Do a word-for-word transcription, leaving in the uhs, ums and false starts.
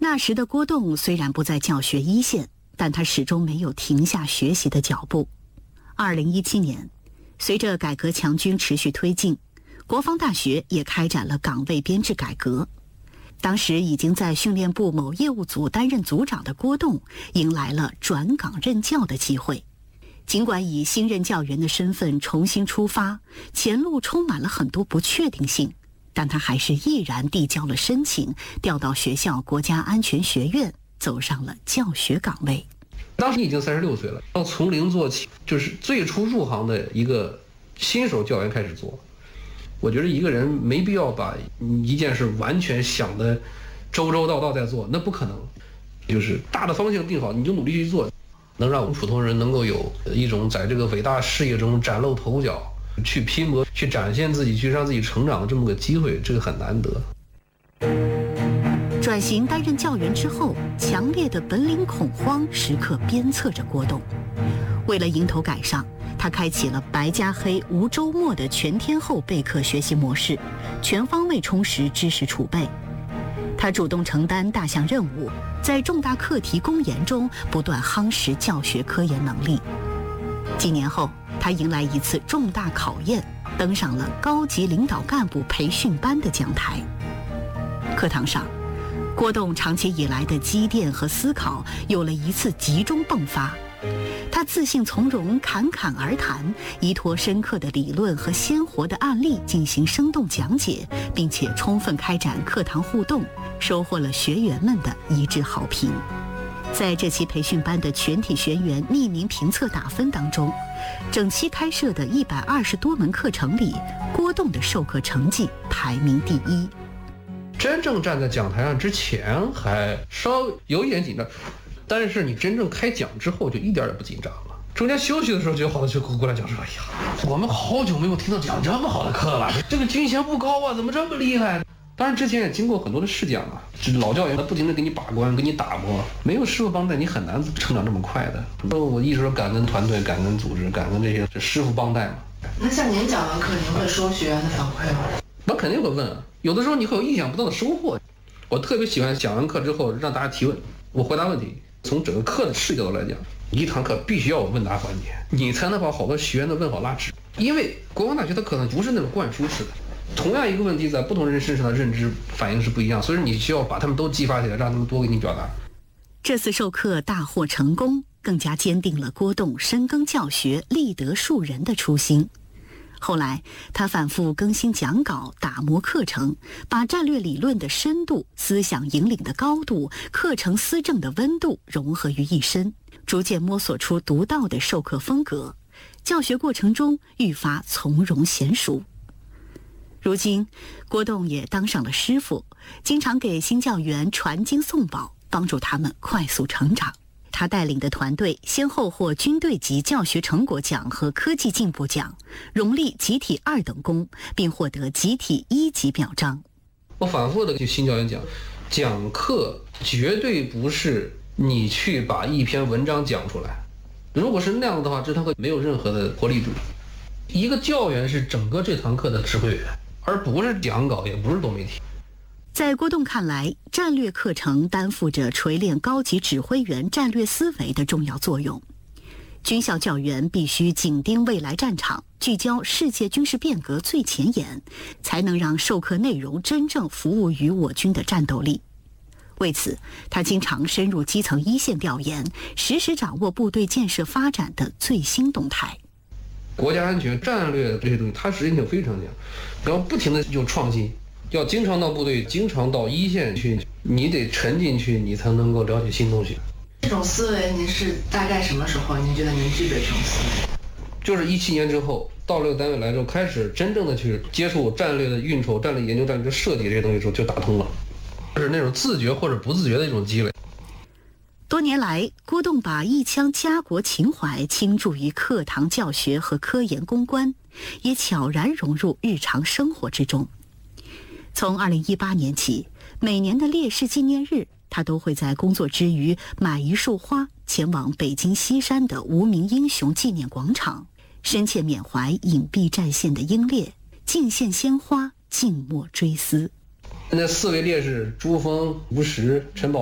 那时的郭栋虽然不在教学一线，但他始终没有停下学习的脚步。二零一七年，随着改革强军持续推进，国防大学也开展了岗位编制改革。当时已经在训练部某业务组担任组长的郭栋，迎来了转岗任教的机会。尽管以新任教员的身份重新出发，前路充满了很多不确定性，但他还是毅然递交了申请，调到学校国家安全学院，走上了教学岗位。 当时已经三十六岁了，要从零做起，就是最初入行的一个新手教员开始做。我觉得一个人没必要把一件事完全想的周周到到在做，那不可能。就是大的方向定好，你就努力去做，能让我们普通人能够有一种在这个伟大事业中崭露头角，去拼搏，去展现自己，去让自己成长的这么个机会，这个很难得。 转型担任教员之后，强烈的本领恐慌时刻鞭策着郭栋。为了迎头赶上，他开启了白加黑无周末的全天候备课学习模式，全方位充实知识储备。他主动承担大项任务，在重大课题攻研中不断夯实教学科研能力。几年后，他迎来一次重大考验，登上了高级领导干部培训班的讲台。课堂上，郭栋长期以来的积淀和思考有了一次集中迸发。他自信从容，侃侃而谈，依托深刻的理论和鲜活的案例进行生动讲解，并且充分开展课堂互动，收获了学员们的一致好评。在这期培训班的全体学员匿名评测打分当中，整期开设的一百二十多门课程里，郭栋的授课成绩排名第一。 真正站在讲台上之前还稍微有一点紧张，但是你真正开讲之后就一点也不紧张了。中间休息的时候，就有好多学过来讲说：“哎呀，我们好久没有听到讲这么好的课了，这个军衔不高啊，怎么这么厉害？”当然之前也经过很多的试讲啊，老教员他不停地给你把关，给你打磨，没有师傅帮带，你很难成长这么快的。我一直说感恩团队，感恩组织，感恩这些师傅帮带嘛。 那像您讲完课，您会收学员的反馈吗？ 我肯定会问啊，有的时候你会有意想不到的收获。我特别喜欢讲完课之后让大家提问，我回答问题。从整个课的视角来讲，一堂课必须要有问答环节，你才能把好多学员的问号拉直。因为国防大学它可能不是那种灌输式的，同样一个问题在不同人身上的认知反应是不一样，所以你需要把他们都激发起来，让他们多给你表达。 这次授课大获成功，更加坚定了郭栋深耕教学、立德树人的初心。后来，他反复更新讲稿，打磨课程，把战略理论的深度、思想引领的高度、课程思政的温度融合于一身，逐渐摸索出独到的授课风格。教学过程中愈发从容娴熟。如今，郭栋也当上了师傅，经常给新教员传经送宝，帮助他们快速成长。他带领的团队先后获军队级教学成果奖和科技进步奖，荣立集体二等功，并获得集体一级表彰。 我反复的给新教员讲，讲课绝对不是你去把一篇文章讲出来，如果是那样的话，这堂课没有任何的活力度。一个教员是整个这堂课的指挥员，而不是讲稿，也不是多媒体。 在郭栋看来，战略课程担负着锤炼高级指挥员战略思维的重要作用。军校教员必须紧盯未来战场，聚焦世界军事变革最前沿，才能让授课内容真正服务于我军的战斗力。为此，他经常深入基层一线调研，实时掌握部队建设发展的最新动态。 国家安全战略这些东西，它实际性非常强，然后不停的有创新。要经常到部队，经常到一线去，你得沉进去，你才能够了解新东西。 这种思维，您是大概什么时候您觉得您具备这种思维？ 就是一七年之后，到这个单位来之后，开始真正的去接触战略的运筹、战略研究、战略设计这些东西之后，就打通了，就是那种自觉或者不自觉的一种积累。 多年来，郭栋把一腔家国情怀倾注于课堂教学和科研攻关，也悄然融入日常生活之中。从二零一八年起，每年的烈士纪念日，他都会在工作之余买一束花，前往北京西山的无名英雄纪念广场，深切缅怀隐蔽战线的英烈，敬献鲜花，静默追思。 那四位烈士朱峰、吴石、陈宝